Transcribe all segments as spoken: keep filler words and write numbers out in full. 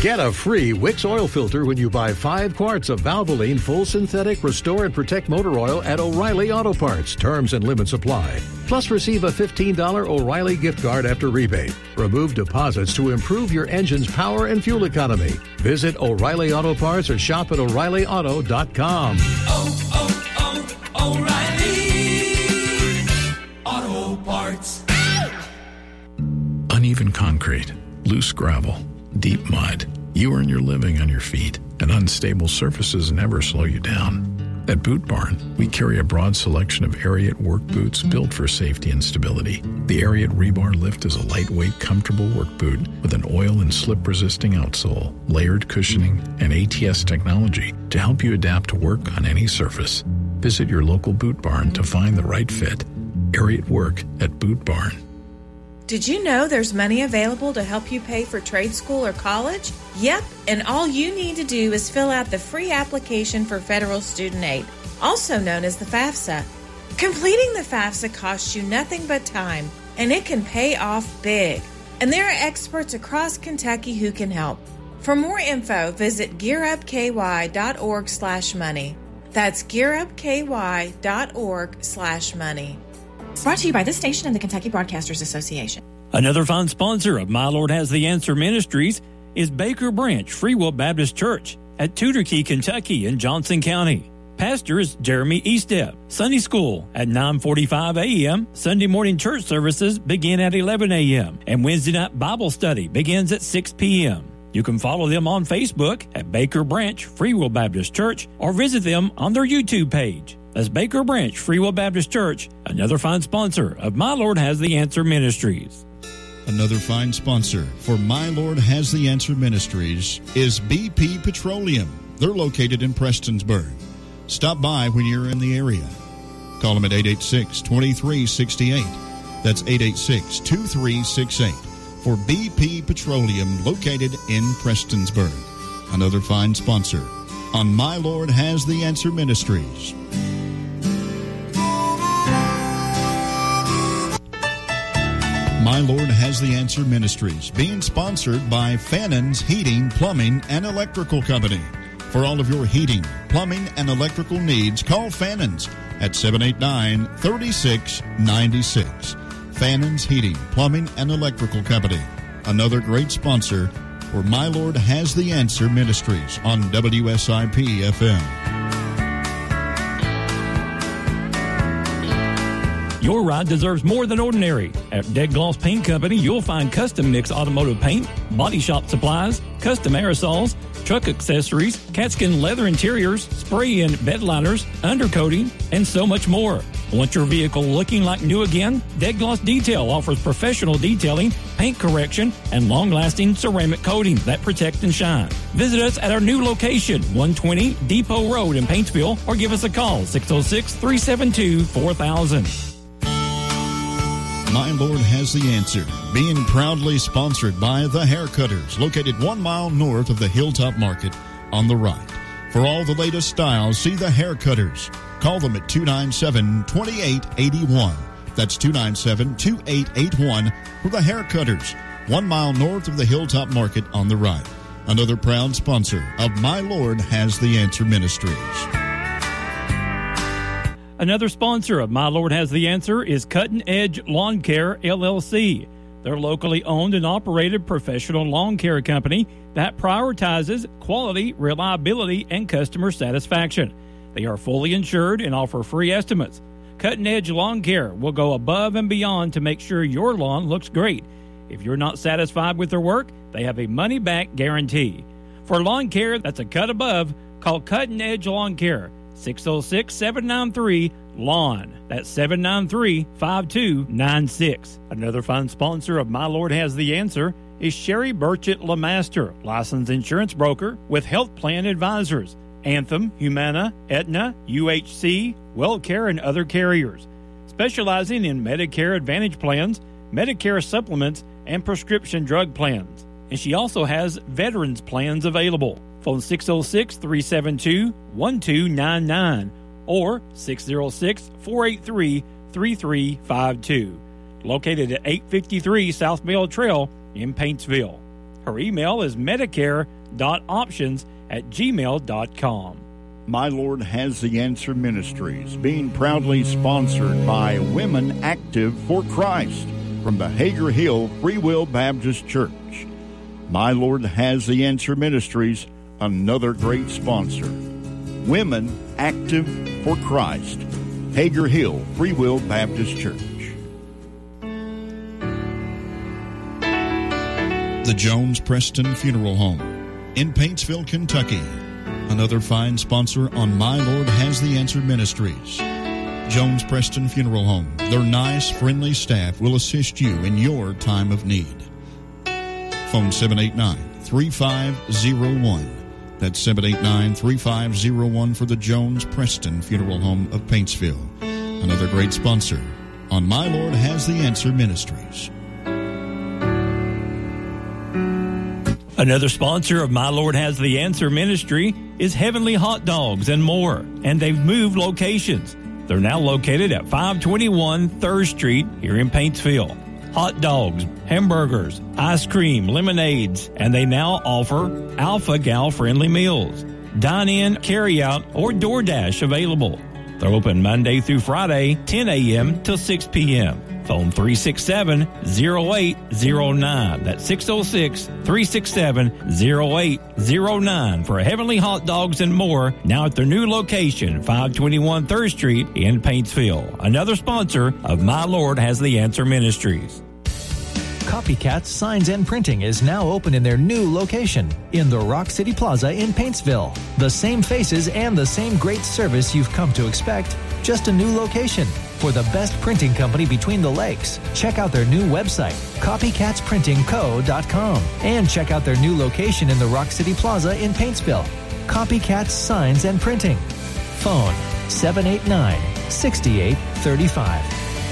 Get a free Wix oil filter when you buy five quarts of Valvoline Full Synthetic Restore and Protect Motor Oil at O'Reilly Auto Parts. Terms and limits apply. Plus, receive a fifteen dollars O'Reilly gift card after rebate. Remove deposits to improve your engine's power and fuel economy. Visit O'Reilly Auto Parts or shop at O'Reilly Auto dot com. Oh, oh, oh, O'Reilly Auto Parts. Uneven concrete, loose gravel, deep mud. You earn your living on your feet, and unstable surfaces never slow you down. At Boot Barn, we carry a broad selection of Ariat work boots built for safety and stability. The Ariat Rebar Lift is a lightweight, comfortable work boot with an oil and slip-resisting outsole, layered cushioning, and A T S technology to help you adapt to work on any surface. Visit your local Boot Barn to find the right fit. Ariat Work at Boot Barn. Did you know there's money available to help you pay for trade school or college? Yep, and all you need to do is fill out the free application for federal student aid, also known as the FAFSA. Completing the FAFSA costs you nothing but time, and it can pay off big. And there are experts across Kentucky who can help. For more info, visit gearupky.org slash money. That's gearupky.org slash money. Brought to you by this station and the Kentucky Broadcasters Association. Another fine sponsor of My Lord Has the Answer Ministries is Baker Branch Free Will Baptist Church at Tudor Key, Kentucky in Johnson County. Pastor is Jeremy Eastep. Sunday school at nine forty-five a.m. Sunday morning church services begin at eleven a.m. and Wednesday night Bible study begins at six p.m. You can follow them on Facebook at Baker Branch Free Will Baptist Church or visit them on their YouTube page. That's Baker Branch Free Will Baptist Church, another fine sponsor of My Lord Has the Answer Ministries. Another fine sponsor for My Lord Has the Answer Ministries is B P Petroleum. They're located in Prestonsburg. Stop by when you're in the area. Call them at eight eight six, two three six eight. That's eight eight six, two three six eight for B P Petroleum located in Prestonsburg. Another fine sponsor on My Lord Has the Answer Ministries. My Lord Has the Answer Ministries, being sponsored by Fannon's Heating, Plumbing, and Electrical Company. For all of your heating, plumbing, and electrical needs, call Fannon's at seven eight nine, three six nine six. Fannon's Heating, Plumbing, and Electrical Company. Another great sponsor for My Lord Has the Answer Ministries on W S I P F M. Your ride deserves more than ordinary. At Dead Gloss Paint Company, you'll find custom mix automotive paint, body shop supplies, custom aerosols, truck accessories, catskin leather interiors, spray and bed liners, undercoating, and so much more. Want your vehicle looking like new again? Dead Gloss Detail offers professional detailing, paint correction, and long-lasting ceramic coatings that protect and shine. Visit us at our new location, one twenty Depot Road in Paintsville, or give us a call, six oh six, three seven two, four thousand. My Lord Has the Answer, being proudly sponsored by The Haircutters, located one mile north of the Hilltop Market on the right. For all the latest styles, see The Haircutters. Call them at two nine seven, two eight eight one. That's two nine seven, two eight eight one for The Haircutters, one mile north of the Hilltop Market on the right. Another proud sponsor of My Lord Has the Answer Ministries. Another sponsor of My Lord Has the Answer is Cutting Edge Lawn Care, L L C. They're locally owned and operated professional lawn care company that prioritizes quality, reliability, and customer satisfaction. They are fully insured and offer free estimates. Cutting Edge Lawn Care will go above and beyond to make sure your lawn looks great. If you're not satisfied with their work, they have a money-back guarantee. For lawn care that's a cut above, call Cutting Edge Lawn Care. six oh six, seven nine three, LAWN. That's seven nine three, five two nine six. Another fine sponsor of My Lord Has the Answer is Sherry Burchett LeMaster, licensed insurance broker with Health Plan Advisors, Anthem, Humana, Aetna, U H C, WellCare, and other carriers. Specializing in Medicare Advantage plans, Medicare supplements, and prescription drug plans. And she also has veterans plans available. Phone six oh six, three seven two, one two nine nine or six oh six, four eight three, three three five two. Located at eight fifty-three South Mill Trail in Paintsville. Her email is medicare dot options at gmail dot com. My Lord Has the Answer Ministries, being proudly sponsored by Women Active for Christ from the Hager Hill Free Will Baptist Church. My Lord Has the Answer Ministries, another great sponsor. Women Active for Christ, Hager Hill Free Will Baptist Church. The Jones Preston Funeral Home in Paintsville, Kentucky. Another fine sponsor on My Lord Has the Answer Ministries. Jones Preston Funeral Home. Their nice, friendly staff will assist you in your time of need. Phone seven eight nine, three five zero one. That's seven eight nine, three five zero one for the Jones Preston Funeral Home of Paintsville. Another great sponsor on My Lord Has the Answer Ministries. Another sponsor of My Lord Has the Answer Ministry is Heavenly Hot Dogs and More, and they've moved locations. They're now located at five twenty-one third Street here in Paintsville. Hot dogs, hamburgers, ice cream, lemonades, and they now offer Alpha Gal friendly meals. Dine-in, carry-out, or DoorDash available. They're open Monday through Friday, ten a.m. till six p.m. Phone three six seven, zero eight zero nine. That's six oh six, three six seven, zero eight zero nine for Heavenly Hot Dogs and More, now at their new location, five twenty-one third Street in Paintsville. Another sponsor of My Lord Has the Answer Ministries. Copycat Signs and Printing is now open in their new location in the Rock City Plaza in Paintsville. The same faces and the same great service you've come to expect, just a new location. For the best printing company between the lakes, check out their new website, copycats printing co dot com, and check out their new location in the Rock City Plaza in Paintsville. Copycat Signs and Printing. Phone seven eight nine, six eight three five.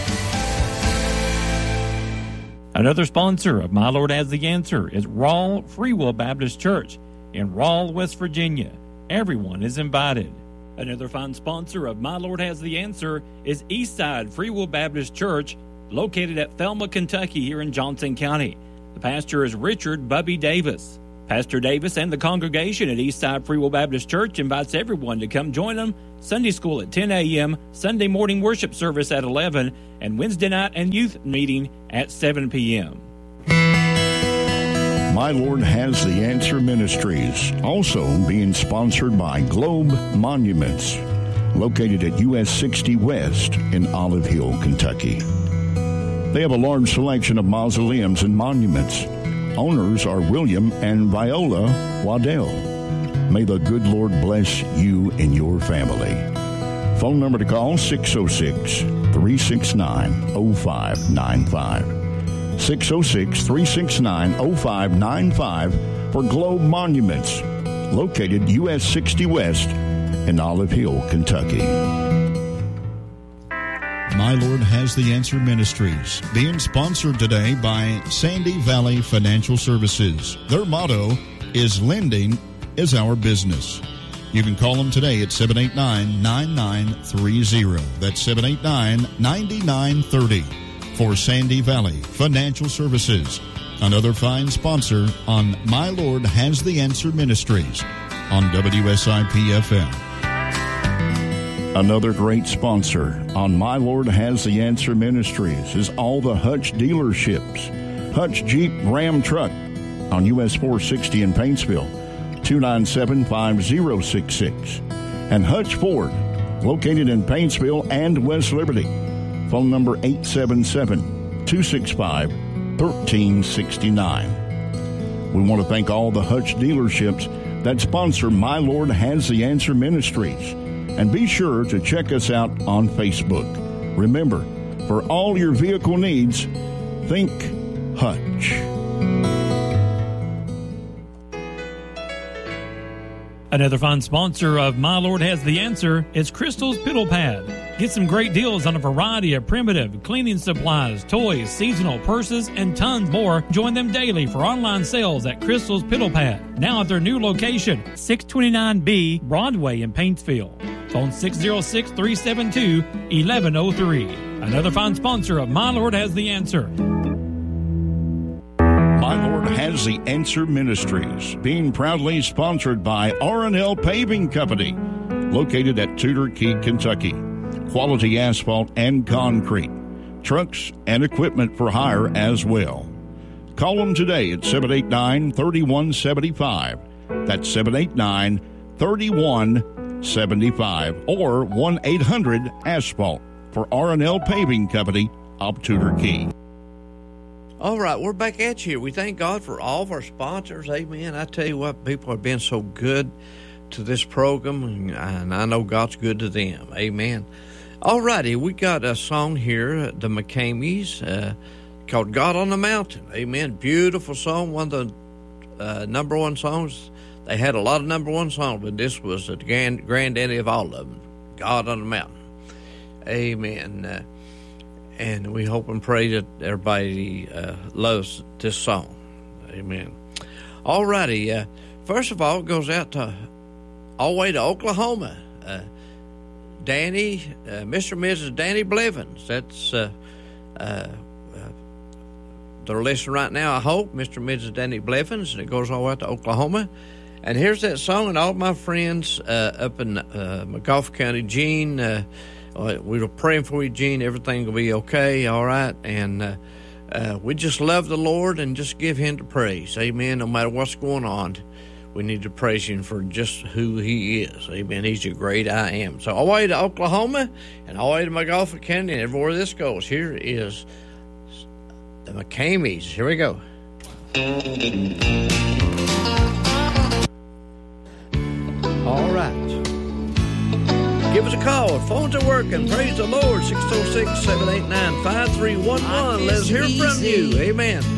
Another sponsor of My Lord Has the Answer is Rawl Free Will Baptist Church in Rawl, West Virginia. Everyone is invited. Another fine sponsor of My Lord Has the Answer is Eastside Free Will Baptist Church, located at Thelma, Kentucky, here in Johnson County. The pastor is Richard Bubby Davis. Pastor Davis and the congregation at Eastside Free Will Baptist Church invites everyone to come join them Sunday school at ten a.m., Sunday morning worship service at eleven, and Wednesday night and youth meeting at seven p.m. My Lord Has the Answer Ministries, also being sponsored by Globe Monuments, located at U S sixty West in Olive Hill, Kentucky. They have a large selection of mausoleums and monuments. Owners are William and Viola Waddell. May the good Lord bless you and your family. Phone number to call, six oh six, three six nine, oh five nine five. six oh six, three six nine, oh five nine five for Globe Monuments, located U S sixty West in Olive Hill, Kentucky. My Lord Has the Answer Ministries, being sponsored today by Sandy Valley Financial Services. Their motto is lending is our business. You can call them today at seven eight nine, nine nine three zero. That's seven eight nine, nine nine three zero. For Sandy Valley Financial Services, another fine sponsor on My Lord Has the Answer Ministries on W S I P F M. Another great sponsor on My Lord Has the Answer Ministries is all the Hutch dealerships. Hutch Jeep Ram Truck on U S four sixty in Paintsville, two nine seven, five zero six six. And Hutch Ford, located in Paintsville and West Liberty. Phone number eight seven seven, two six five, one three six nine. We want to thank all the Hutch dealerships that sponsor My Lord Has the Answer Ministries. And be sure to check us out on Facebook. Remember, for all your vehicle needs, think Hutch. Another fine sponsor of My Lord Has the Answer is Crystal's Piddle Pad. Get some great deals on a variety of primitive cleaning supplies, toys, seasonal purses, and tons more. Join them daily for online sales at Crystal's Piddle Pad, now at their new location, six twenty-nine B Broadway in Paintsville. Phone six oh six, three seven two, one one oh three. Another fine sponsor of My Lord Has the Answer. My Lord Has Has the Answer Ministries, being proudly sponsored by R and L Paving Company, located at Tudor Key, Kentucky. Quality asphalt and concrete, trucks and equipment for hire as well. Call them today at seven eight nine, three one seven five. That's seven eight nine, three one seven five or one eight hundred asphalt for R and L Paving Company of Tudor Key. All right, we're back at you. We thank God for all of our sponsors. Amen. I tell you what, people have been so good to this program, and I know God's good to them. Amen. All righty, we got a song here, the McCameys, uh, called God on the Mountain. Amen. Beautiful song, one of the uh, number one songs. They had a lot of number one songs, but this was the grand, granddaddy of all of them, God on the Mountain. Amen. Uh, and we hope and pray that everybody uh, loves this song. Amen. All righty. Uh, first of all, it goes out to all the way to Oklahoma. Uh, Danny, uh, Mister and Missus Danny Blevins. That's uh, uh, uh, they're listening right now, I hope. Mister and Missus Danny Blevins, and it goes all the way out to Oklahoma. And here's that song, and all my friends uh, up in uh, McGough County. Gene, uh, we were praying for you, Gene. Everything will be okay, all right? And uh, uh, we just love the Lord and just give Him the praise. Amen. No matter what's going on, we need to praise Him for just who He is. Amen. He's a great I am. So all the way to Oklahoma and all the way to McGough County and everywhere this goes. Here is the McCameys. Here we go. All right. Give us a call. Phones are working. Praise the Lord. six oh six, seven eight nine, five three one one. Let's hear from you. Amen.